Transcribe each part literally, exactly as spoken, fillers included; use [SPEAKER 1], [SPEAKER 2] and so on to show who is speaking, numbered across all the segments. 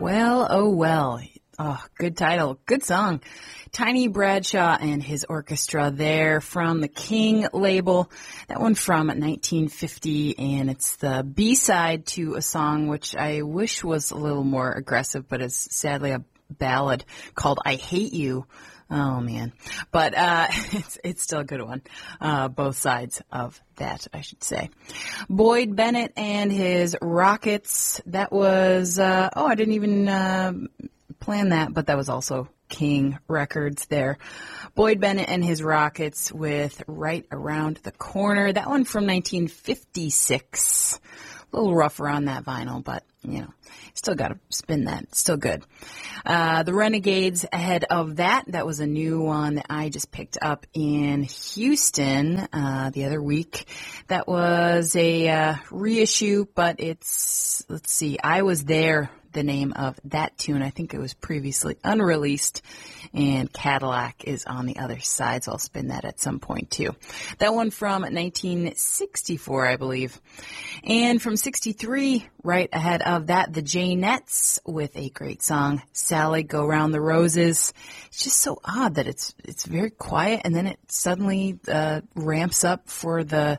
[SPEAKER 1] Well, oh well. Oh, good title. Good song. Tiny Bradshaw and his orchestra there from the King label. That one from nineteen fifty, and it's the B-side to a song which I wish was a little more aggressive, but is sadly a ballad called I Hate You. Oh, man. But uh, it's, it's still a good one. Uh, both sides of that, I should say. Boyd Bennett and his Rockets. That was, uh, oh, I didn't even uh, plan that, but that was also King Records there. Boyd Bennett and his Rockets with Right Around the Corner. That one from nineteen fifty-six. A little rougher on that vinyl, but, you know, still got to spin that. It's still good. Uh, the Renegades ahead of that. That was a new one that I just picked up in Houston uh, the other week. That was a uh, reissue, but it's, let's see, I Was There, the name of that tune. I think it was previously unreleased, and Cadillac is on the other side, so I'll spin that at some point too. That one from nineteen sixty-four, I believe. And from sixty-three, right ahead of that, the Janettes with a great song, Sally Go Round the Roses. It's just so odd that it's it's very quiet, and then it suddenly uh, ramps up for the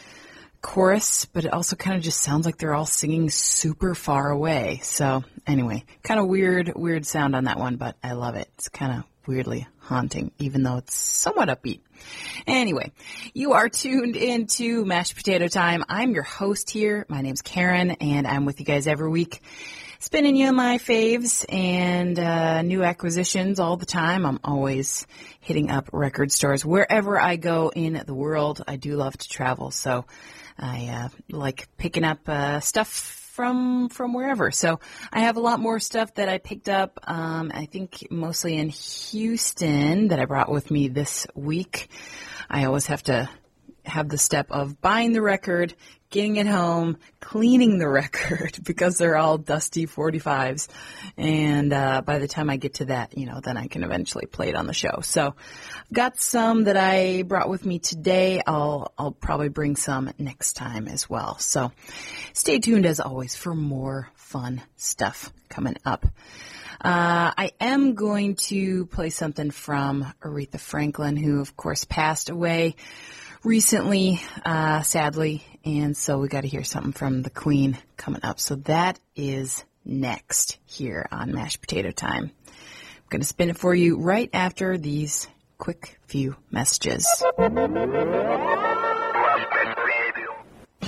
[SPEAKER 1] chorus, but it also kind of just sounds like they're all singing super far away. So anyway, kind of weird, weird sound on that one, but I love it. It's kind of weirdly haunting, even though it's somewhat upbeat. Anyway, you are tuned into Mashed Potato Time. I'm your host here. My name's Karen, and I'm with you guys every week, spinning you my faves and uh, new acquisitions all the time. I'm always hitting up record stores wherever I go in the world. I do love to travel, so I uh, like picking up uh, stuff from from wherever. So I have a lot more stuff that I picked up, um, I think mostly in Houston, that I brought with me this week. I always have to have the step of buying the record, getting it home, cleaning the record because they're all dusty forty-fives. And uh, by the time I get to that, you know, then I can eventually play it on the show. So I've got some that I brought with me today. I'll I'll probably bring some next time as well. So stay tuned as always for more fun stuff coming up. Uh, I am going to play something from Aretha Franklin, who of course passed away recently, uh, sadly, and so we got to hear something from the Queen coming up. So that is next here on Mashed Potato Time. I'm going to spin it for you right after these quick few messages.